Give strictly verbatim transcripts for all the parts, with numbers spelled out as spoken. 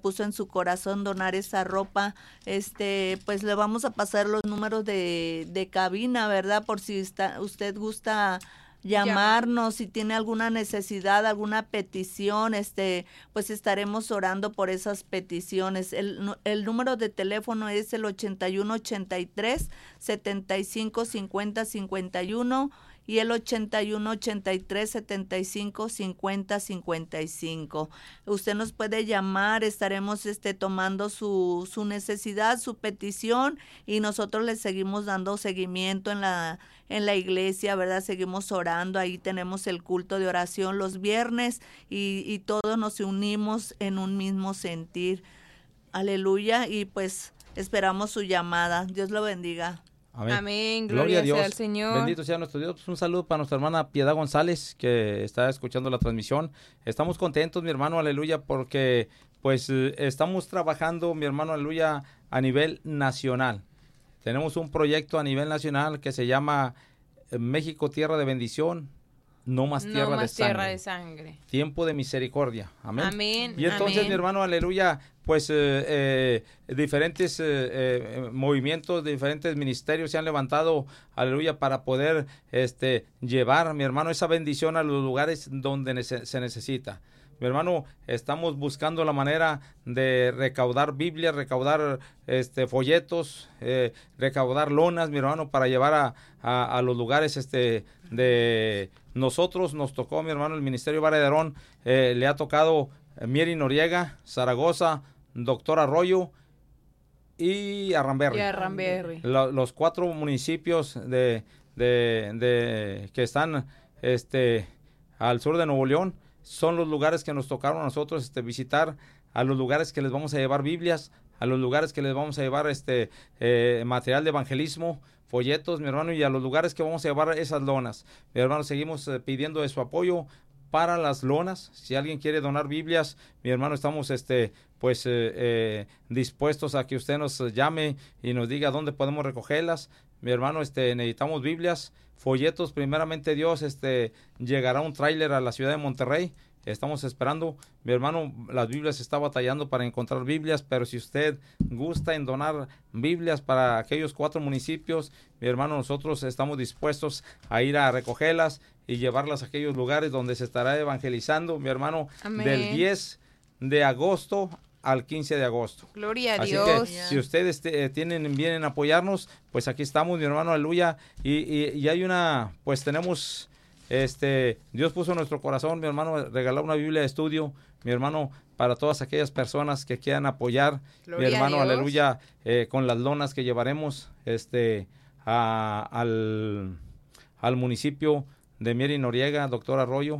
puso en su corazón donar esa ropa, este, pues le vamos a pasar los números de, de cabina, ¿verdad? Por si está, usted gusta llamarnos, si tiene alguna necesidad, alguna petición, este, pues estaremos orando por esas peticiones. El, el número de teléfono es el ochenta y uno ochenta y tres setenta y cinco cincuenta cincuenta y uno y el ochenta y uno ochenta y tres setenta y cinco cincuenta cincuenta y cinco. Usted nos puede llamar, estaremos este tomando su su necesidad, su petición, y nosotros le seguimos dando seguimiento en la en la iglesia, ¿verdad? Seguimos orando, ahí tenemos el culto de oración los viernes y, y todos nos unimos en un mismo sentir. Aleluya, y pues esperamos su llamada. Dios lo bendiga. Amén. Amén. Gloria, Gloria sea al Señor. Bendito sea nuestro Dios. Pues un saludo para nuestra hermana Piedad González, que está escuchando la transmisión. Estamos contentos, mi hermano, aleluya, porque pues estamos trabajando, mi hermano, aleluya, a nivel nacional. Tenemos un proyecto a nivel nacional que se llama México Tierra de Bendición, no más tierra, no más de, tierra sangre. de sangre. Tiempo de misericordia. Amén. Amén. Y entonces, amén. mi hermano, aleluya, pues eh, eh, diferentes eh, eh, movimientos, diferentes ministerios se han levantado, aleluya, para poder este, llevar, mi hermano, esa bendición a los lugares donde nece- se necesita. Mi hermano, estamos buscando la manera de recaudar Biblias, recaudar este folletos, eh, recaudar lonas, mi hermano, para llevar a, a, a los lugares este de nosotros. Nos tocó, mi hermano, el Ministerio Vara de Herón, eh, le ha tocado eh, Mieri Noriega, Zaragoza, Doctor Arroyo y Arramberri. Y Arramberri. Lo, los cuatro municipios de, de, de que están este al sur de Nuevo León son los lugares que nos tocaron a nosotros este, visitar, a los lugares que les vamos a llevar Biblias, a los lugares que les vamos a llevar este eh, material de evangelismo, folletos, mi hermano, y a los lugares que vamos a llevar esas lonas. Mi hermano, seguimos eh, pidiendo de su apoyo para las lonas. Si alguien quiere donar Biblias, mi hermano, estamos este pues eh, eh, dispuestos a que usted nos llame y nos diga dónde podemos recogerlas. Mi hermano, este necesitamos Biblias, folletos, primeramente Dios, este llegará un tráiler a la ciudad de Monterrey. Estamos esperando, mi hermano, las Biblias está batallando para encontrar Biblias, pero si usted gusta en donar Biblias para aquellos cuatro municipios, mi hermano, nosotros estamos dispuestos a ir a recogerlas y llevarlas a aquellos lugares donde se estará evangelizando, mi hermano. Amén. Del diez de agosto al quince de agosto. Gloria a Así Dios. Que, si ustedes te, tienen vienen a apoyarnos, pues aquí estamos, mi hermano, aleluya. Y, y, y hay una, pues tenemos, este, Dios puso en nuestro corazón, mi hermano, regalar una Biblia de estudio, mi hermano, para todas aquellas personas que quieran apoyar, Gloria mi hermano, aleluya, eh, con las lonas que llevaremos, este, a, al, al municipio de Mieri Noriega, Doctor Arroyo,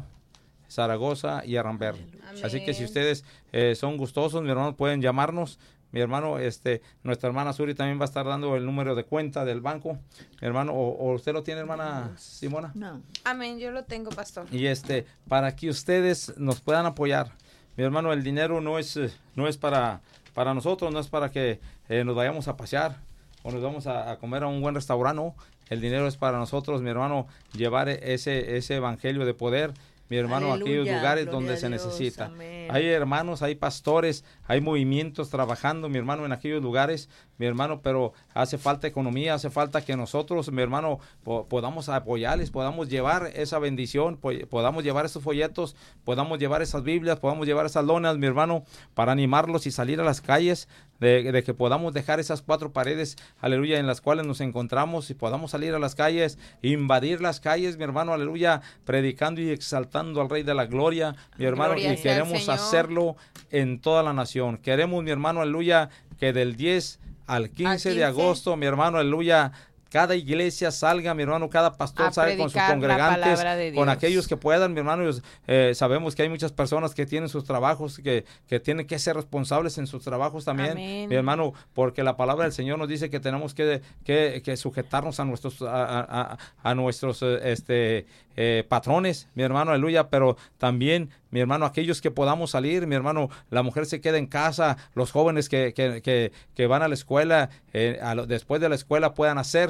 Zaragoza y Arramberri. Así que si ustedes eh, son gustosos, mi hermano, pueden llamarnos. Mi hermano, este, nuestra hermana Suri también va a estar dando el número de cuenta del banco. Mi hermano, o, o usted lo tiene, hermana Simona. No. Amén, yo lo tengo, pastor. Y este, para que ustedes nos puedan apoyar. Mi hermano, el dinero no es, no es para, para nosotros, no es para que eh, nos vayamos a pasear o nos vamos a, a comer a un buen restaurante. No. El dinero es para nosotros, mi hermano, llevar ese, ese evangelio de poder, mi hermano, aleluya, aquellos lugares donde se necesita. Amén. Hay hermanos, hay pastores, hay movimientos trabajando, mi hermano, en aquellos lugares, mi hermano, pero hace falta economía, hace falta que nosotros, mi hermano, po podamos apoyarles, podamos llevar esa bendición, po podamos llevar esos folletos, podamos llevar esas Biblias, podamos llevar esas lonas, mi hermano, para animarlos y salir a las calles, de, de que podamos dejar esas cuatro paredes, aleluya, en las cuales nos encontramos y podamos salir a las calles, invadir las calles, mi hermano, aleluya, predicando y exaltando al Rey de la Gloria, mi hermano, gloria y queremos hacerlo en toda la nación. Queremos, mi hermano, aleluya, que del diez al quince de agosto, mi hermano, aleluya, cada iglesia salga, mi hermano, cada pastor salga con sus congregantes, con aquellos que puedan, mi hermano. Eh, sabemos que hay muchas personas que tienen sus trabajos, que, que tienen que ser responsables en sus trabajos también, amén, mi hermano, porque la palabra del Señor nos dice que tenemos que, que, que sujetarnos a nuestros, a, a, a nuestros este, eh, patrones, mi hermano, aleluya, pero también, mi hermano, aquellos que podamos salir, mi hermano, la mujer se queda en casa, los jóvenes que, que, que, que van a la escuela, eh, a lo, después de la escuela puedan hacer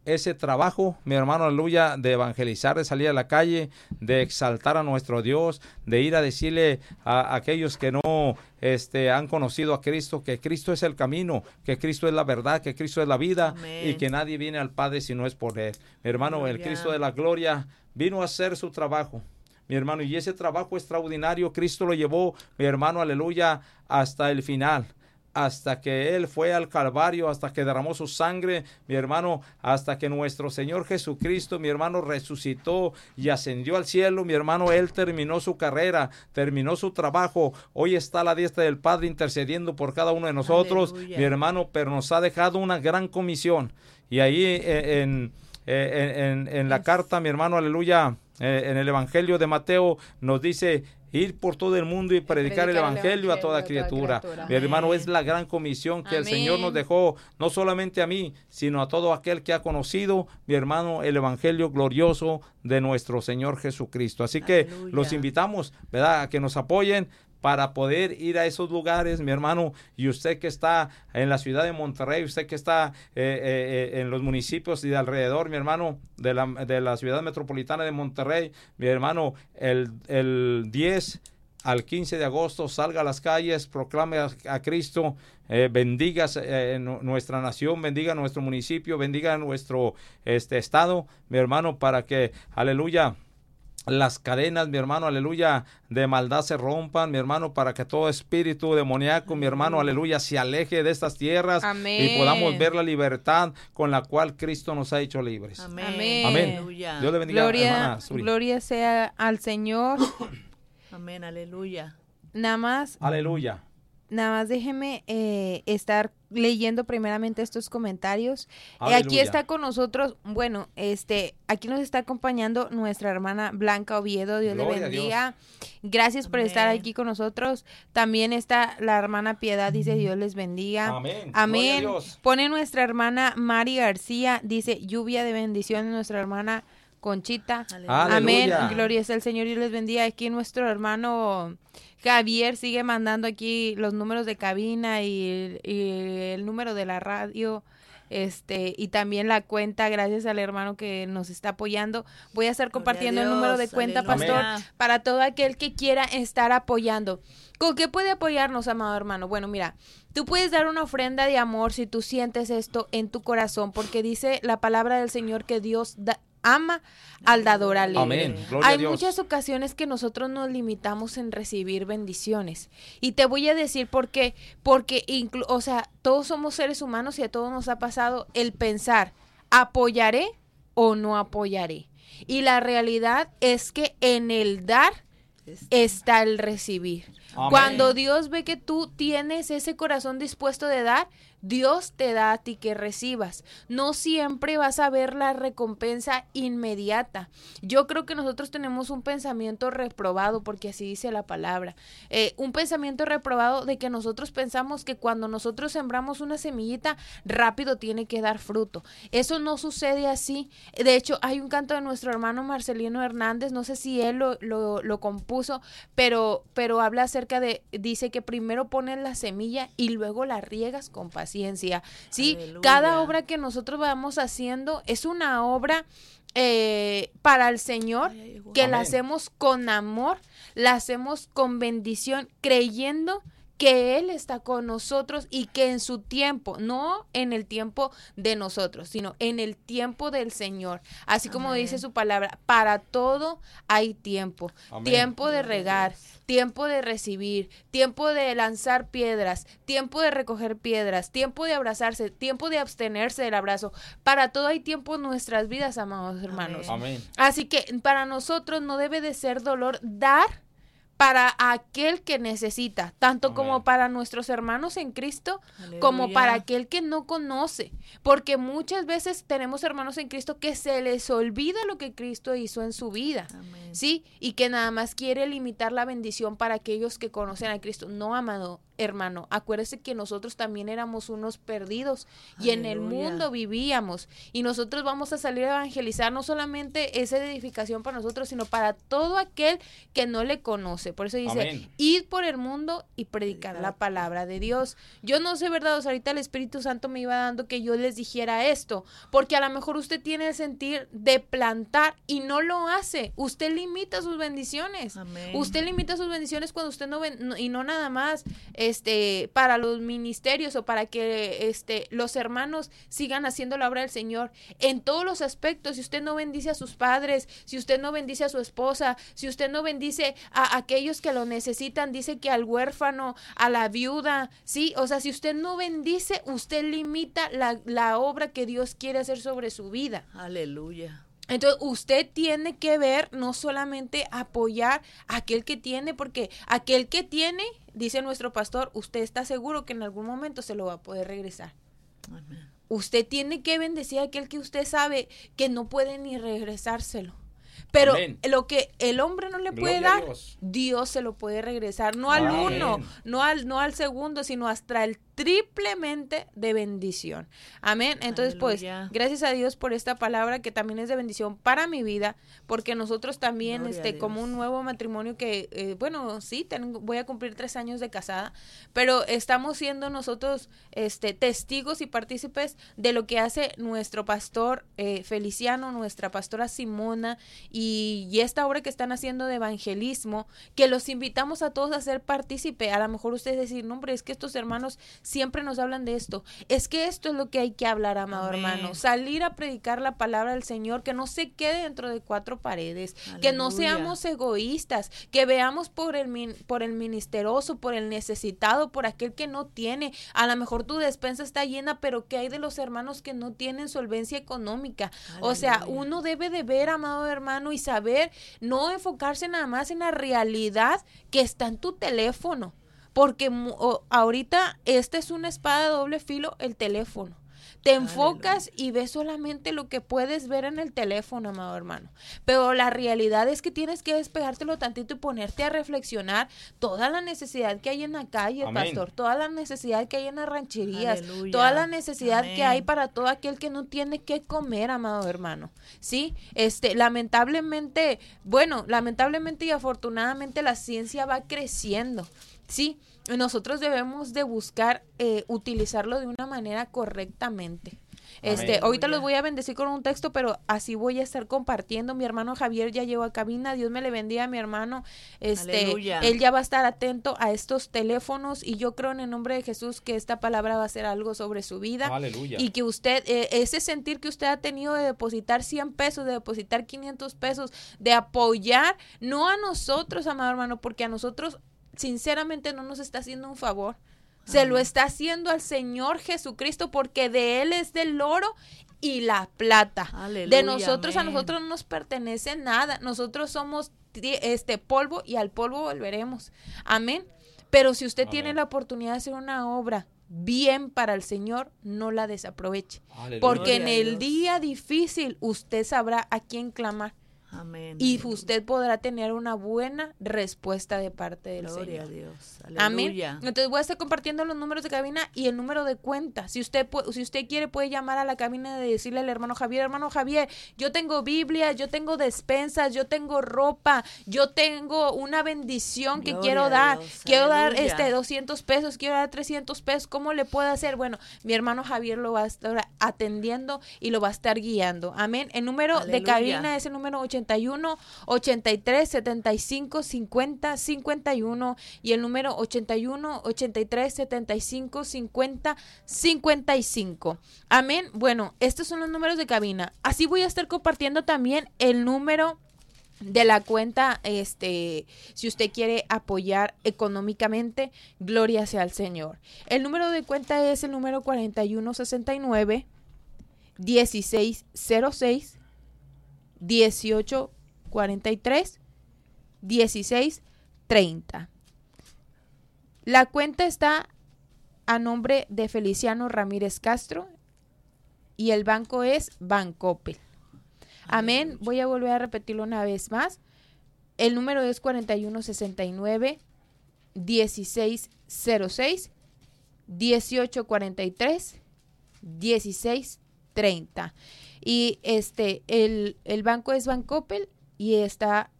ese trabajo, mi hermano, aleluya, de evangelizar, de salir a la calle, de exaltar a nuestro Dios, de ir a decirle a, a aquellos que no este, han conocido a Cristo, que Cristo es el camino, que Cristo es la verdad, que Cristo es la vida. Amén. Y que nadie viene al Padre si no es por Él. Mi hermano, Gloria. El Cristo de la gloria vino a hacer su trabajo, mi hermano, y ese trabajo extraordinario Cristo lo llevó, mi hermano, aleluya, hasta el final. Hasta que Él fue al Calvario, hasta que derramó su sangre, mi hermano, hasta que nuestro Señor Jesucristo, mi hermano, resucitó y ascendió al cielo, mi hermano, Él terminó su carrera, terminó su trabajo, hoy está a la diestra del Padre intercediendo por cada uno de nosotros, Aleluya. Mi hermano, pero nos ha dejado una gran comisión, y ahí eh, en, eh, en, en, en la carta, mi hermano, aleluya, eh, en el Evangelio de Mateo nos dice: ir por todo el mundo y predicar, predicar el, evangelio el evangelio a toda criatura. criatura. Mi hermano, es la gran comisión que Amén. El Señor nos dejó, no solamente a mí, sino a todo aquel que ha conocido, mi hermano, el evangelio glorioso de nuestro Señor Jesucristo. Así que Aleluya. Los invitamos, ¿verdad?, a que nos apoyen para poder ir a esos lugares, mi hermano, y usted que está en la ciudad de Monterrey, usted que está eh, eh, en los municipios y de alrededor, mi hermano, de la, de la ciudad metropolitana de Monterrey, mi hermano, el, el diez al quince de agosto, salga a las calles, proclame a, a Cristo, eh, bendiga eh, nuestra nación, bendiga nuestro municipio, bendiga nuestro este, estado, mi hermano, para que, aleluya, las cadenas, mi hermano, aleluya, de maldad se rompan, mi hermano, para que todo espíritu demoníaco, mi hermano, aleluya, se aleje de estas tierras. Amén. Y podamos ver la libertad con la cual Cristo nos ha hecho libres. Amén. Amén. Dios le bendiga, gloria, hermana Suri. Gloria sea al Señor. Amén, aleluya. Nada más. Aleluya. Nada más déjeme eh, estar leyendo primeramente estos comentarios. Eh, aquí está con nosotros, bueno, este, aquí nos está acompañando nuestra hermana Blanca Oviedo. Dios Gloria le bendiga. Gracias Amén. Por estar aquí con nosotros. También está la hermana Piedad, dice Dios les bendiga. Amén. Amén. Pone nuestra hermana Mari García, dice lluvia de bendiciones, nuestra hermana Conchita. Aleluya. Amén. Gloria sea el Señor, Dios les bendiga. Aquí nuestro hermano Javier sigue mandando aquí los números de cabina y, y el número de la radio, este, y también la cuenta, gracias al hermano que nos está apoyando. Voy a estar compartiendo Dios, el número de cuenta, aleluya. Pastor, Amén. Para todo aquel que quiera estar apoyando. ¿Con qué puede apoyarnos, amado hermano? Bueno, mira, tú puedes dar una ofrenda de amor si tú sientes esto en tu corazón, porque dice la palabra del Señor que Dios da, ama al dador alegre. Amén. Gloria Hay a Dios. Muchas ocasiones que nosotros nos limitamos en recibir bendiciones. Y te voy a decir por qué. Porque, inclu- o sea, todos somos seres humanos y a todos nos ha pasado el pensar, ¿apoyaré o no apoyaré? Y la realidad es que en el dar está el recibir. Amén. Cuando Dios ve que tú tienes ese corazón dispuesto de dar, Dios te da a ti que recibas. No siempre vas a ver la recompensa inmediata. Yo creo que nosotros tenemos un pensamiento reprobado, porque así dice la palabra. Eh, un pensamiento reprobado de que nosotros pensamos que cuando nosotros sembramos una semillita, rápido tiene que dar fruto. Eso no sucede así. De hecho, hay un canto de nuestro hermano Marcelino Hernández, no sé si él lo, lo, lo compuso, pero, pero habla acerca de, dice que primero pones la semilla y luego la riegas con paciencia. Sí, aleluya. Cada obra que nosotros vamos haciendo es una obra eh, para el Señor, que Amén. La hacemos con amor, la hacemos con bendición, creyendo que Él está con nosotros y que en su tiempo, no en el tiempo de nosotros, sino en el tiempo del Señor. Así como Amén. Dice su palabra, para todo hay tiempo. Amén. Tiempo de regar, tiempo de recibir, tiempo de lanzar piedras, tiempo de recoger piedras, tiempo de abrazarse, tiempo de abstenerse del abrazo. Para todo hay tiempo en nuestras vidas, amados hermanos. Amén. Así que para nosotros no debe de ser dolor dar para aquel que necesita, tanto Amén. Como para nuestros hermanos en Cristo, aleluya. Como para aquel que no conoce, porque muchas veces tenemos hermanos en Cristo que se les olvida lo que Cristo hizo en su vida, Amén. ¿Sí? Y que nada más quiere limitar la bendición para aquellos que conocen a Cristo. No, amado hermano, acuérdese que nosotros también éramos unos perdidos y aleluya. En el mundo vivíamos, y nosotros vamos a salir a evangelizar. No solamente esa edificación para nosotros, sino para todo aquel que no le conoce. doce. Por eso dice, Amén. id por el mundo y predicar la palabra de Dios. Yo no sé, ¿verdad? O sea, ahorita el Espíritu Santo me iba dando que yo les dijera esto, porque a lo mejor usted tiene el sentir de plantar y no lo hace. Usted limita sus bendiciones. Amén. Usted limita sus bendiciones cuando usted no ven, no, y no nada más este para los ministerios o para que este los hermanos sigan haciendo la obra del Señor. En todos los aspectos, si usted no bendice a sus padres, si usted no bendice a su esposa, si usted no bendice a aquellos que lo necesitan, dice que al huérfano, a la viuda, sí, o sea, si usted no bendice, usted limita la, la obra que Dios quiere hacer sobre su vida. Aleluya. Entonces, usted tiene que ver, no solamente apoyar a aquel que tiene, porque aquel que tiene, dice nuestro pastor, usted está seguro que en algún momento se lo va a poder regresar. Amén. Usted tiene que bendecir a aquel que usted sabe que no puede ni regresárselo. Pero Amén. lo que el hombre no le puede Gloria a dar, Dios. Dios se lo puede regresar. No al Amén. uno, no al, no al segundo, sino hasta el triplemente de bendición. Amén. Entonces, Aleluya. pues, gracias a Dios por esta palabra que también es de bendición para mi vida, porque nosotros también, Gloria a este, Dios. como un nuevo matrimonio que, eh, bueno, sí, tengo, voy a cumplir tres años de casada, pero estamos siendo nosotros, este, testigos y partícipes de lo que hace nuestro pastor eh, Feliciano, nuestra pastora Simona y, y esta obra que están haciendo de evangelismo, que los invitamos a todos a ser partícipe. A lo mejor ustedes decir, no, hombre, es que estos hermanos siempre nos hablan de esto. Es que esto es lo que hay que hablar, amado Amén. hermano. Salir a predicar la palabra del Señor, que no se quede dentro de cuatro paredes, que no Aleluya. seamos egoístas, que veamos por el min- por el ministeroso, por el necesitado, por aquel que no tiene. A lo mejor tu despensa está llena, pero ¿qué hay de los hermanos que no tienen solvencia económica? O sea, Aleluya. uno debe de ver, amado hermano, y saber, no enfocarse nada más en la realidad que está en tu teléfono. Porque mu- o- ahorita esta es una espada de doble filo, el teléfono. Te enfocas y ves solamente lo que puedes ver en el teléfono, amado hermano. Pero la realidad es que tienes que despegártelo tantito y ponerte a reflexionar toda la necesidad que hay en la calle, Amén. pastor, toda la necesidad que hay en las rancherías, Aleluya. toda la necesidad que Amén. hay para todo aquel que no tiene que comer, amado hermano. Sí, este, lamentablemente, bueno, lamentablemente y afortunadamente la ciencia va creciendo. Sí, nosotros debemos de buscar eh, utilizarlo de una manera correctamente. Este, Amén. ahorita los Aleluya. voy a bendecir con un texto, pero así voy a estar compartiendo. Mi hermano Javier ya llegó a cabina. Dios me le bendiga, mi hermano. Este, Aleluya. él ya va a estar atento a estos teléfonos y yo creo en el nombre de Jesús que esta palabra va a ser algo sobre su vida. Aleluya. Y que usted, eh, ese sentir que usted ha tenido de depositar cien pesos, de depositar quinientos pesos, de apoyar, no a nosotros, amado hermano, porque a nosotros sinceramente no nos está haciendo un favor. Se lo está haciendo al Señor Jesucristo, porque de Él es del oro y la plata. Aleluya, De nosotros, amén. a nosotros no nos pertenece nada. Nosotros somos tri- este polvo y al polvo volveremos. Amén. Pero si usted Amén. tiene la oportunidad de hacer una obra bien para el Señor, no la desaproveche. Aleluya. Porque en Gloria a el Dios. día difícil usted sabrá a quién clamar. Amén. Y Aleluya. usted podrá tener una buena respuesta de parte del Gloria a Señor. Dios. Amén. Aleluya. Entonces voy a estar compartiendo los números de cabina y el número de cuenta. Si usted pu- si usted quiere puede llamar a la cabina y decirle al hermano Javier, hermano Javier, yo tengo Biblia, yo tengo despensas, yo tengo ropa, yo tengo una bendición que Gloria quiero a dar, Dios. quiero dar Aleluya. este doscientos pesos, quiero dar trescientos pesos, ¿cómo le puedo hacer? Bueno, mi hermano Javier lo va a estar atendiendo y lo va a estar guiando. Amén. El número de Aleluya. cabina es el número ochenta y uno, ochenta y tres, setenta y cinco, cincuenta, cincuenta y uno y el número ochenta y uno, ochenta y tres, setenta y cinco, cincuenta, cincuenta y cinco. Amén. Bueno, estos son los números de cabina. Así voy a estar compartiendo también el número de la cuenta, este, si usted quiere apoyar económicamente, gloria sea al Señor. El número de cuenta es el número cuarenta y uno sesenta y nueve, dieciséis cero seis, dieciocho cuarenta y tres, dieciséis treinta. La cuenta está a nombre de Feliciano Ramírez Castro y el banco es Bancoppel. Amén. Aleluya. Voy a volver a repetirlo una vez más. El número es cuarenta y uno sesenta y nueve, dieciséis cero seis, dieciocho cuarenta y tres, dieciséis treinta. Y este el, el banco es Bancoppel y está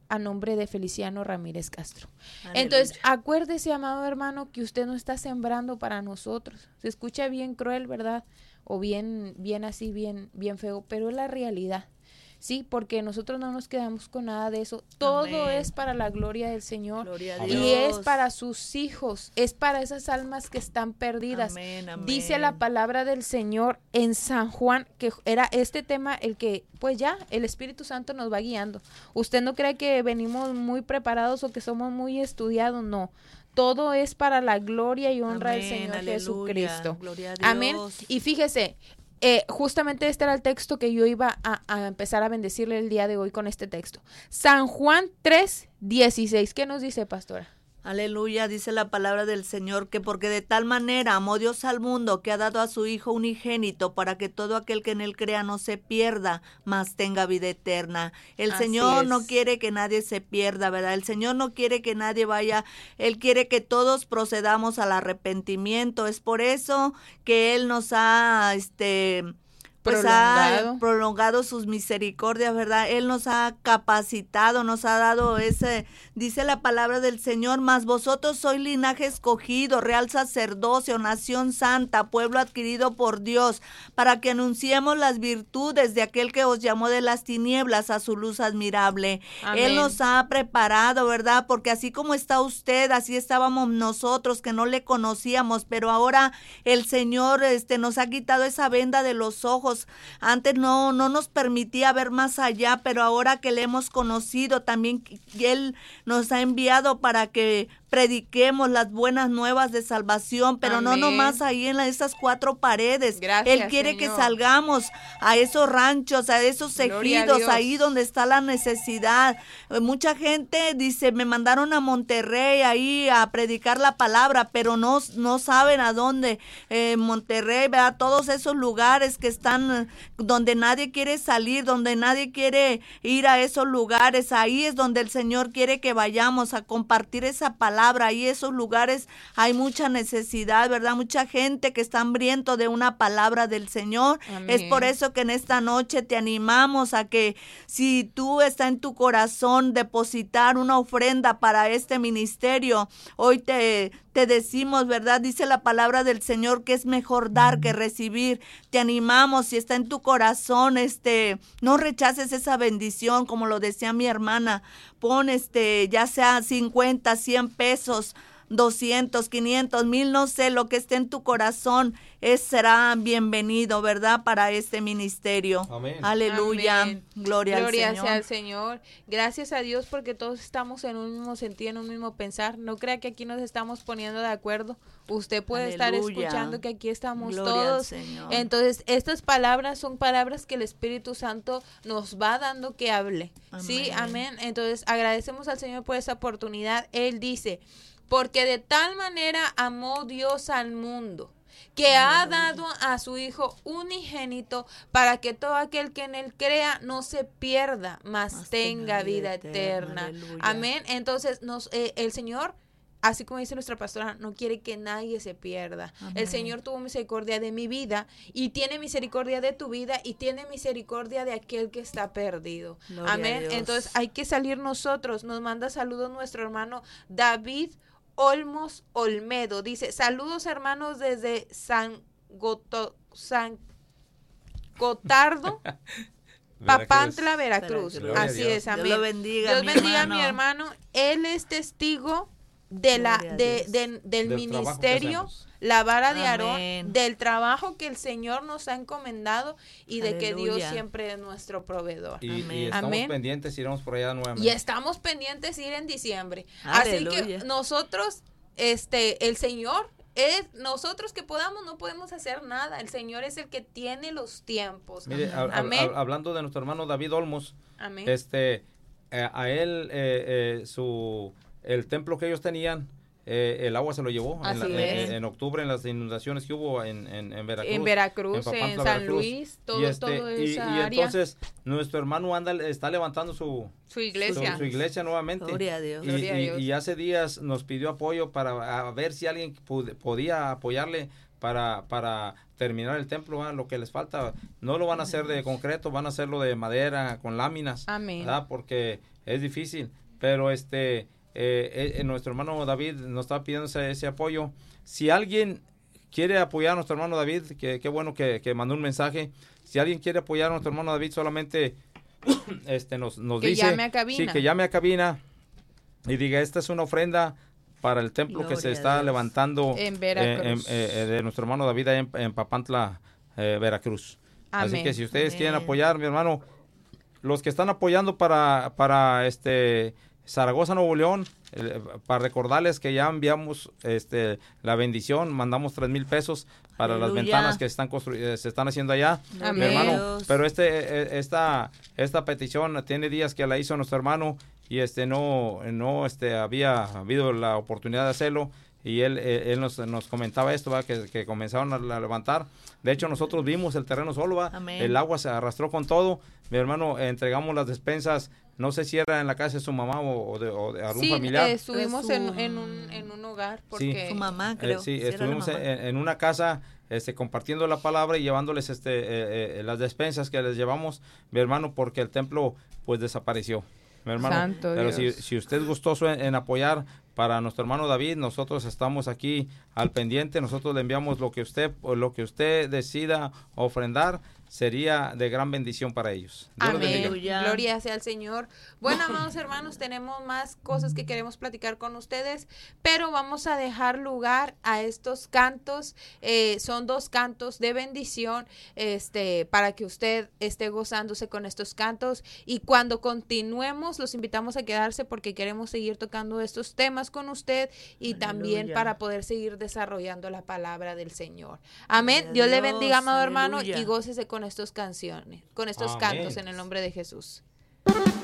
a nombre de Feliciano Ramírez Castro. Aleluya. Entonces, acuérdese, amado hermano, que usted no está sembrando para nosotros. Se escucha bien cruel, ¿verdad? O bien, bien así, bien, bien feo, pero es la realidad. Sí, porque nosotros no nos quedamos con nada de eso. Todo Amén. es para la gloria del Señor. Gloria a Y Dios. es para sus hijos, es para esas almas que están perdidas. Amén, amén. Dice la palabra del Señor en San Juan, que era este tema el que, pues ya, el Espíritu Santo nos va guiando. Usted no cree que venimos muy preparados o que somos muy estudiados, no. Todo es para la gloria y honra Amén, del Señor aleluya. Jesucristo. Gloria a Dios. Amén. Y fíjese, Eh, justamente este era el texto que yo iba a, a empezar a bendecirle el día de hoy con este texto. San Juan tres dieciséis. ¿Qué nos dice, pastora? Aleluya, dice la palabra del Señor, que porque de tal manera amó Dios al mundo que ha dado a su Hijo unigénito para que todo aquel que en él crea no se pierda, mas tenga vida eterna. El Así Señor es. no quiere que nadie se pierda, ¿verdad? El Señor no quiere que nadie vaya, Él quiere que todos procedamos al arrepentimiento. Es por eso que Él nos ha, este... pues Prolongado. ha prolongado sus misericordias, ¿verdad? Él nos ha capacitado, nos ha dado ese, dice la palabra del Señor, mas vosotros sois linaje escogido, real sacerdocio, nación santa, pueblo adquirido por Dios, para que anunciemos las virtudes de aquel que os llamó de las tinieblas a su luz admirable. Amén. Él nos ha preparado, ¿verdad? Porque así como está usted, así estábamos nosotros que no le conocíamos, pero ahora el Señor este, nos ha quitado esa venda de los ojos. Antes no, no nos permitía ver más allá, pero ahora que le hemos conocido, también Él nos ha enviado para que prediquemos las buenas nuevas de salvación, pero no Amén. nomás ahí en la- esas cuatro paredes. Gracias, Él quiere Señor. que salgamos a esos ranchos, a esos Gloria a ejidos, Dios. ahí donde está la necesidad. Eh, Mucha gente dice, me mandaron a Monterrey ahí a predicar la palabra, pero no, no saben a dónde. Eh, Monterrey, ¿verdad? Todos esos lugares que están, eh, donde nadie quiere salir, donde nadie quiere ir a esos lugares. Ahí es donde el Señor quiere que vayamos a compartir esa palabra. Ahí esos lugares hay mucha necesidad, ¿verdad? Mucha gente que está hambriento de una palabra del Señor. Amén. Es por eso que en esta noche te animamos a que si tú está en tu corazón depositar una ofrenda para este ministerio, hoy te, te decimos, ¿verdad? Dice la palabra del Señor que es mejor dar que recibir. Te animamos, si está en tu corazón, este, no rechaces esa bendición, como lo decía mi hermana. Pon este, ya sea cincuenta, cien pesos, doscientos, quinientos, mil, no sé, lo que esté en tu corazón, es, será bienvenido, ¿verdad? Para este ministerio. Amén. Aleluya. Amén. Gloria, Gloria al Señor. sea al Señor. Gracias a Dios porque todos estamos en un mismo sentido, en un mismo pensar. No crea que aquí nos estamos poniendo de acuerdo. Usted puede estar Aleluya. escuchando que aquí estamos Gloria al todos. Señor. Entonces, estas palabras son palabras que el Espíritu Santo nos va dando que hable. Sí, Amén. amén. Entonces, agradecemos al Señor por esa oportunidad. Él dice, porque de tal manera amó Dios al mundo, que ha dado a su Hijo unigénito para que todo aquel que en él crea no se pierda, mas, Mas tenga vida eterna. Aleluya. Amén. Entonces, nos, eh, el Señor, así como dice nuestra pastora, no quiere que nadie se pierda. Amén. El Señor tuvo misericordia de mi vida y tiene misericordia de tu vida y tiene misericordia de aquel que está perdido. Gloria a Amén. Dios. Entonces, hay que salir nosotros. Nos manda saludos nuestro hermano David Olmos Olmedo. Dice, saludos hermanos desde San Goto, San Gotardo, Papantla, Veracruz. Veracruz. Gloria a Así Dios. es, amén. Dios lo bendiga, Dios mi bendiga hermano. a mi hermano. Él es testigo de la Gloria a de, Dios. de- del Del trabajo que ministerio, hacemos. la vara de Aarón, Amén. del trabajo que el Señor nos ha encomendado y de que Dios Aleluya. siempre es nuestro proveedor. Y, y Amén. estamos Amén. pendientes, iremos por allá nuevamente. Y estamos pendientes de ir en diciembre. Así que Aleluya. nosotros, este, el Señor, es, nosotros que podamos, no podemos hacer nada. El Señor es el que tiene los tiempos. Mire, Amén. hab- hab- Amén. hablando de nuestro hermano David Olmos, Amén. este, eh, a él, eh, eh, su, el templo que ellos tenían, eh, el agua se lo llevó en, la- Así en- es. en octubre en las inundaciones que hubo en, en, en Veracruz. en Veracruz, en, Papantla, San Veracruz. Luis, todo, y este, todo y, esa y área. entonces nuestro hermano anda, está levantando su, Su iglesia. su, su iglesia nuevamente. Gloria a Dios. Y, Gloria a y- Dios. y hace días nos pidió apoyo para a ver si alguien pud- podía apoyarle para, para terminar el templo, ¿verdad? Lo que les falta. No lo van a hacer de concreto, van a hacerlo de madera, con láminas. Amén. ¿verdad? Porque es difícil, pero este, eh, eh, nuestro hermano David nos está pidiendo ese, ese apoyo. Si alguien quiere apoyar a nuestro hermano David, que qué bueno que, que mandó un mensaje. Si alguien quiere apoyar a nuestro hermano David, solamente este nos, nos que dice llame a cabina. Sí, que llame a cabina y diga, esta es una ofrenda para el templo Gloria que se a está Dios. levantando En Veracruz. eh, eh, de nuestro hermano David en, en Papantla, eh, Veracruz. Así Amén. que si ustedes Amén. quieren apoyar, mi hermano, los que están apoyando para, para este Zaragoza, Nuevo León, eh, para recordarles que ya enviamos este la bendición, mandamos tres mil pesos para Aleluya. las ventanas que están constru- eh, se están haciendo allá, Amén. mi hermano. Dios. Pero este eh, esta esta petición tiene días que la hizo nuestro hermano y este no no este había habido la oportunidad de hacerlo. Y él, eh, él nos, nos comentaba esto, ¿va? Que, que comenzaron a, a levantar. De hecho, nosotros vimos el terreno solo, ¿va? Amén. El agua se arrastró con todo. Mi hermano, eh, entregamos las despensas, no sé si era en la casa de su mamá o, o de, o de algún Sí, familiar. eh, estuvimos Su- en, en, un, en un hogar porque Su mamá, Eh, creo. sí, Sí, era la estuvimos mamá. en, en una casa este, compartiendo la palabra y llevándoles este eh, eh, las despensas que les llevamos, mi hermano, porque el templo pues desapareció. Mi hermano, Santo pero si, Dios. si usted es gustoso en, en apoyar para nuestro hermano David, nosotros estamos aquí al pendiente, nosotros le enviamos lo que usted lo que usted decida ofrendar, sería de gran bendición para ellos. Dios los bendiga. Amén. bendiga. Gloria sea al Señor. Bueno, amados hermanos, tenemos más cosas que queremos platicar con ustedes, pero vamos a dejar lugar a estos cantos. Eh, son dos cantos de bendición, este, para que usted esté gozándose con estos cantos. Y cuando continuemos, los invitamos a quedarse porque queremos seguir tocando estos temas con usted y Aleluya. también para poder seguir desarrollando la palabra del Señor. Amén. Gloria a Dios le Dios, bendiga, amado hermano, aleluya. y gócese con estas canciones, con estos Amén. cantos en el nombre de Jesús.